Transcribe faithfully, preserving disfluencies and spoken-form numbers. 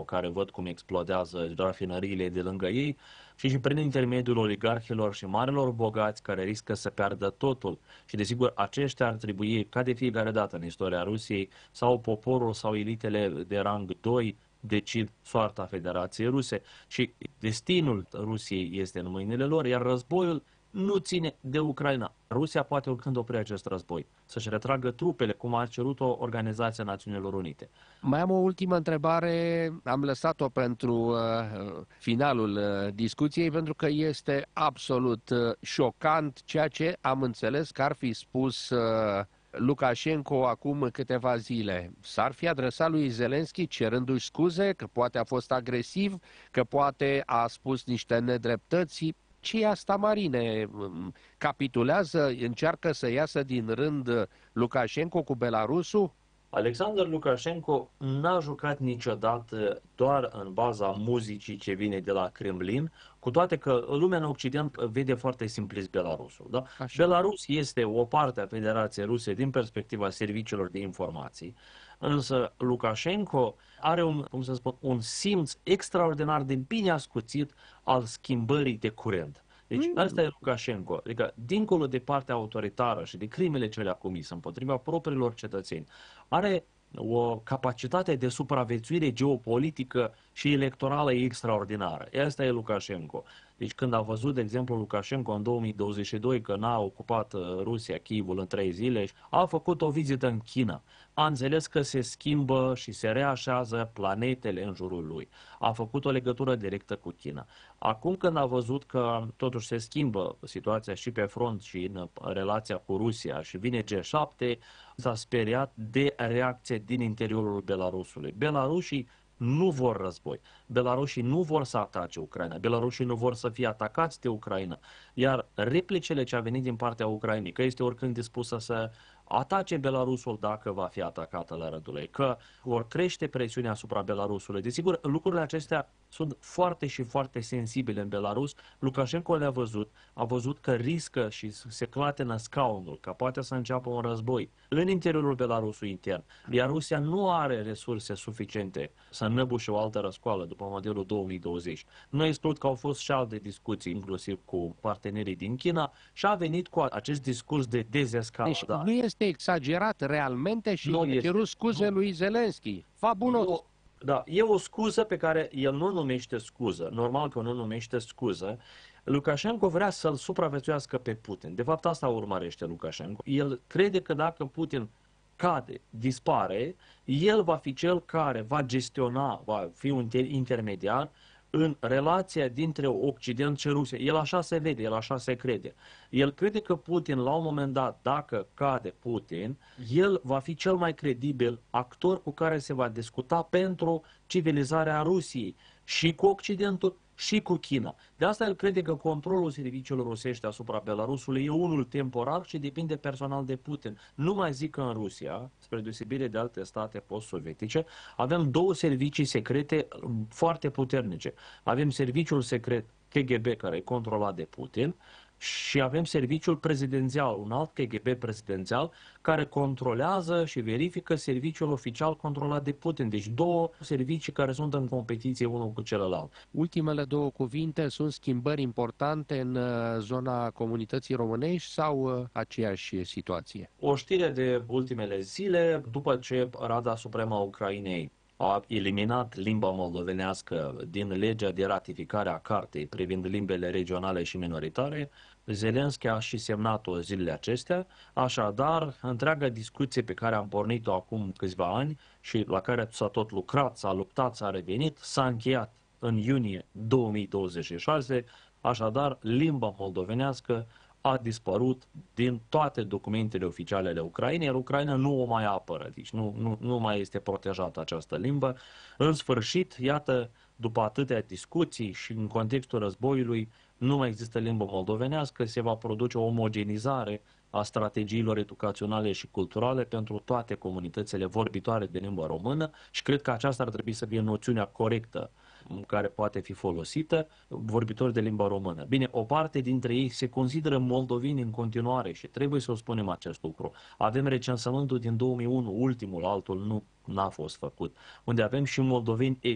care văd cum explodează rafinăriile de lângă ei, și și prin intermediul oligarhilor și marilor bogați care riscă să piardă totul. Și desigur, aceștia ar trebui, ca de fiecare dată în istoria Rusiei, sau poporul sau elitele de rang doi decid soarta Federației Ruse și destinul Rusiei este în mâinile lor, iar războiul nu ține de Ucraina. Rusia poate oricând opri acest război, să-și retragă trupele, cum a cerut-o Organizația Națiunilor Unite. Mai am o ultimă întrebare, am lăsat-o pentru uh, finalul uh, discuției, pentru că este absolut uh, șocant ceea ce am înțeles că ar fi spus uh, Lukashenko acum câteva zile. S-ar fi adresat lui Zelensky cerându-și scuze, că poate a fost agresiv, că poate a spus niște nedreptăți. Ce e asta, Marine? Capitulează, încearcă să iasă din rând Lukashenko cu Belarusul? Alexander Lukashenko n-a jucat niciodată doar în baza muzicii ce vine de la Kremlin, cu toate că lumea în Occident vede foarte simplist Belarusul. Da? Belarus este o parte a Federației Ruse din perspectiva serviciilor de informații, însă Lukashenko are un, cum să spun, un simț extraordinar de bine ascuțit al schimbării de curent. Deci asta e Lukashenko, adică dincolo de partea autoritară și de crimele ce le-a comis împotriva propriilor cetățeni, are o capacitate de supraviețuire geopolitică și electorală extraordinară. Asta e Lukashenko. Deci când a văzut, de exemplu, Lukashenko în două mii douăzeci și doi că n-a ocupat Rusia Kievul în trei zile, a făcut o vizită în China. A înțeles că se schimbă și se reașează planetele în jurul lui. A făcut o legătură directă cu China. Acum când a văzut că totuși se schimbă situația și pe front și în relația cu Rusia și vine G șapte, s-a speriat de reacție din interiorul Belarusului. Belarușii nu vor război. Belarușii nu vor să atace Ucraina. Belarușii nu vor să fie atacați de Ucraina. Iar replicele ce a venit din partea Ucrainei, că este oricând dispusă să atace Belarusul dacă va fi atacată la rândul ei, că vor crește presiunea asupra Belarusului. Desigur, lucrurile acestea sunt foarte și foarte sensibile în Belarus. Lukashenko le-a văzut, a văzut că riscă și se clatină scaunul, că poate să înceapă un război în interiorul Belarusului intern. Iar Rusia nu are resurse suficiente să înnăbușe o altă răscoală după modelul două mii douăzeci. Nu exclud că au fost și alte discuții, inclusiv cu partenerii din China, și a venit cu acest discurs de dezescaladare. Deci nu este exagerat realmente și nu a cerut scuze nu. lui Zelensky. Fabulos! Da, e o scuză pe care el nu numește scuză. Normal că nu numește scuză. Lukashenko vrea să-l supraviețuiască pe Putin. De fapt, asta urmărește Lukashenko. El crede că dacă Putin cade, dispare, el va fi cel care va gestiona, va fi un intermediar în relația dintre Occident și Rusia. El așa se vede, el așa se crede. El crede că Putin, la un moment dat, dacă cade Putin, el va fi cel mai credibil actor cu care se va discuta pentru civilizarea Rusiei și cu Occidentul și cu China. De asta el crede că controlul serviciilor rusești asupra Belarusului e unul temporar și depinde personal de Putin. Nu mai zic că în Rusia, spre deosebire de alte state post-sovietice, avem două servicii secrete foarte puternice. Avem serviciul secret K G B, care e controlat de Putin, și avem serviciul prezidențial, un alt K G B prezidențial, care controlează și verifică serviciul oficial controlat de Putin. Deci două servicii care sunt în competiție unul cu celălalt. Ultimele două cuvinte, sunt schimbări importante în zona comunității românești sau aceeași situație? O știre de ultimele zile, după ce Rada Supremă a Ucrainei a eliminat limba moldovenească din legea de ratificare a cartei privind limbele regionale și minoritare, Zelensky a și semnat-o zilele acestea, așadar, întreaga discuție pe care am pornit-o acum câțiva ani și la care s-a tot lucrat, s-a luptat, s-a revenit, s-a încheiat în iunie două mii douăzeci și șase, așadar, limba moldovenească a dispărut din toate documentele oficiale ale Ucrainei, iar Ucraina nu o mai apără, deci nu, nu, nu mai este protejată această limbă. În sfârșit, iată, după atâtea discuții și în contextul războiului, nu mai există limbă moldovenească, se va produce o omogenizare a strategiilor educaționale și culturale pentru toate comunitățile vorbitoare de limbă română și cred că aceasta ar trebui să fie noțiunea corectă care poate fi folosită, vorbitori de limba română. Bine, o parte dintre ei se consideră moldovini în continuare și trebuie să o spunem acest lucru. Avem recensământul din două mii unu, ultimul, altul nu n-a fost făcut, unde avem și moldoveni